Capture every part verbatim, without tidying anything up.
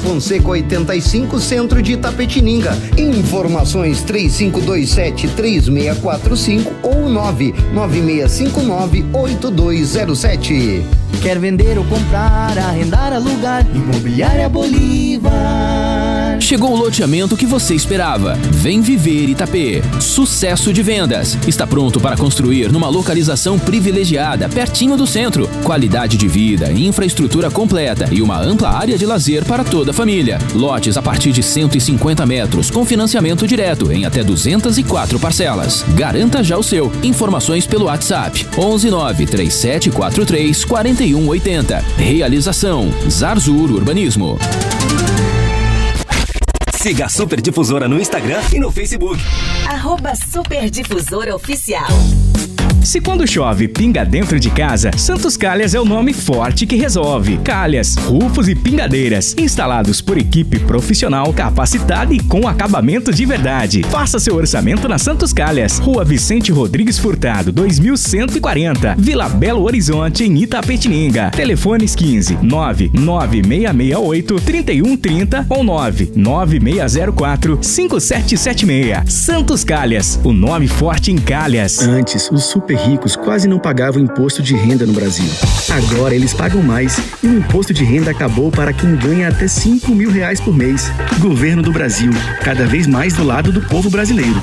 Fonseca oitenta e cinco, centro de Itapetininga. Informações três cinco dois sete, três seis quatro cinco ou nove nove seis cinco nove, oito dois zero sete. Quer vender ou comprar, arrendar, alugar? Imobiliária Bolívar. Chegou o loteamento que você esperava. Vem viver Itapê. Sucesso de vendas. Está pronto para construir numa localização privilegiada, pertinho do centro. Qualidade de vida, infraestrutura completa e uma ampla área de lazer para toda a família. Lotes a partir de cento e cinquenta metros, com financiamento direto em até duzentas e quatro parcelas. Garanta já o seu. Informações pelo WhatsApp onze nove três sete quatro três quatro um oito zero. Realização Zarzur Urbanismo. Siga a Super Difusora no Instagram e no Facebook. Arroba Super Difusora Oficial. Se quando chove, pinga dentro de casa, Santos Calhas é o nome forte que resolve. Calhas, rufos e pingadeiras, instalados por equipe profissional, capacitada e com acabamento de verdade. Faça seu orçamento na Santos Calhas, Rua Vicente Rodrigues Furtado, dois mil cento e quarenta, Vila Belo Horizonte, em Itapetininga. Telefones quinze, nove nove seis seis oito, três um três zero ou nove nove seis zero quatro, cinco sete sete seis. Santos Calhas, o nome forte em Calhas. Antes, os super ricos quase não pagavam imposto de renda no Brasil. Agora eles pagam mais e o imposto de renda acabou para quem ganha até cinco mil reais por mês. Governo do Brasil, cada vez mais do lado do povo brasileiro.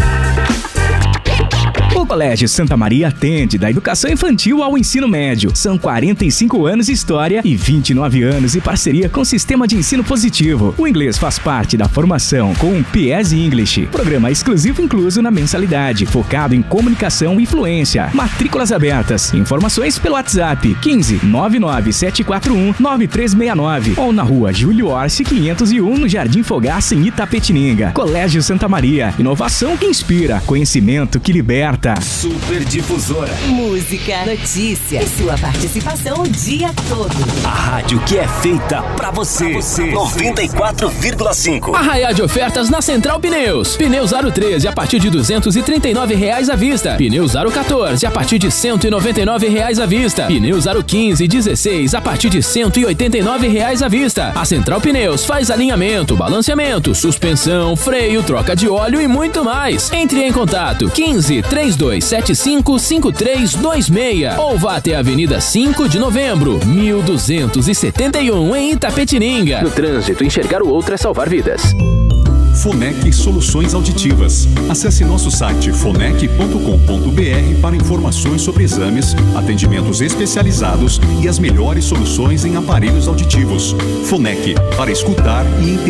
O Colégio Santa Maria atende da educação infantil ao ensino médio. São quarenta e cinco anos de história e vinte e nove anos de parceria com o sistema de ensino positivo. O inglês faz parte da formação com o P E S English, programa exclusivo incluso na mensalidade, focado em comunicação e fluência. Matrículas abertas. Informações pelo WhatsApp quinze, nove nove sete quatro um, nove três seis nove ou na rua Júlio Orsi quinhentos e um, no Jardim Fogaça, em Itapetininga. Colégio Santa Maria. Inovação que inspira, conhecimento que liberta. Super Difusora. Música, notícia e sua participação o dia todo. A rádio que é feita pra você. Pra você. noventa e quatro vírgula cinco. Arraiá de ofertas na Central Pneus. Pneus Aro treze a partir de duzentos e trinta e nove reais à vista. Pneus Aro quatorze a partir de cento e noventa e nove reais à vista. Pneus Aro quinze e dezesseis a partir de cento e oitenta e nove reais à vista. A Central Pneus faz alinhamento, balanceamento, suspensão, freio, troca de óleo e muito mais. Entre em contato quinze, trinta e dois, setenta e cinco, cinquenta e três vinte e seis ou vá até a Avenida cinco de Novembro, mil duzentos e setenta e um, em Itapetininga. No trânsito, enxergar o outro é salvar vidas. Fonec Soluções Auditivas. Acesse nosso site fonec ponto com ponto br para informações sobre exames, atendimentos especializados e as melhores soluções em aparelhos auditivos. Fonec, para escutar e entender.